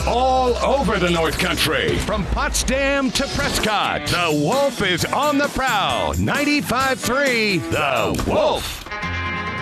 all over the North Country. From Potsdam to Prescott, the Wolf is on the prowl. 95.3, The Wolf.